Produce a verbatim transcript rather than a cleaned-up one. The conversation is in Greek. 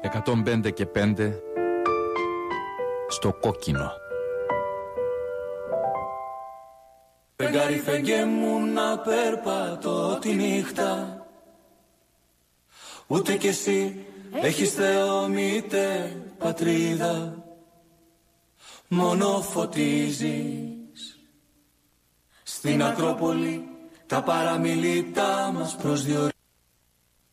εκατόν πέντε και πέντε στο κόκκινο. Φεγγάρι φεγγέ μου να περπατώ τη νύχτα, ούτε κι εσύ έχεις Θεό μήτε πατρίδα, μόνο φωτίζεις στην Ακρόπολη τα παραμιλητά μας προσδιορίζεις.